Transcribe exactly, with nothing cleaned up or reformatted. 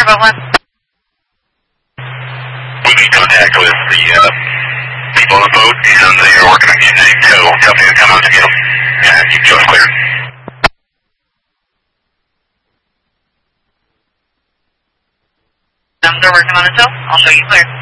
about one? We can contact with the uh, people on the boat, and they are working on getting a tow company to come out to get them. Yeah, keep Joe clear. Um, they're working on a tow. I'll show you clear.